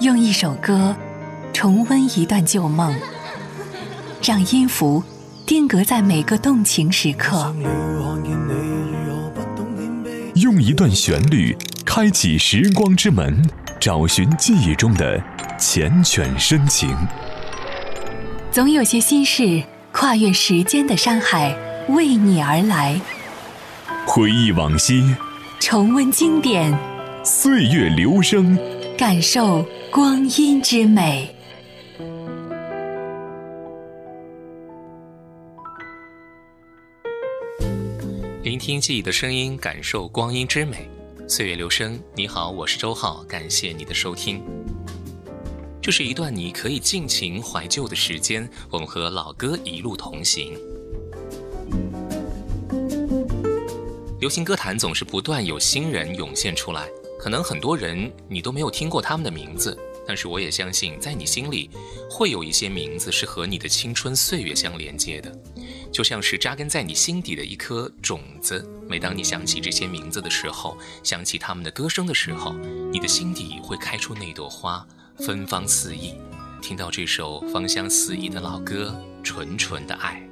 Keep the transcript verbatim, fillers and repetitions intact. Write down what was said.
用一首歌重温一段旧梦，让音符定格在每个动情时刻， 用一段旋律开启时光之门，找寻记忆中的缱绻深情。 总有些心事跨越时间的山海，为你而来。 回忆往昔， 重温经典， 岁月流声， 感受光阴之美。 聆听记忆的声音，感受光阴之美。岁月流声，你好，我是周浩，感谢你的收听。这是一段你可以尽情怀旧的时间，我们和老歌一路同行。流行歌坛总是不断有新人涌现出来，可能很多人你都没有听过他们的名字，但是我也相信在你心里会有一些名字是和你的青春岁月相连接的，就像是扎根在你心底的一颗种子。每当你想起这些名字的时候，想起他们的歌声的时候，你的心底会开出那朵花，芬芳四溢。听到这首芳香四溢的老歌《纯纯的爱》。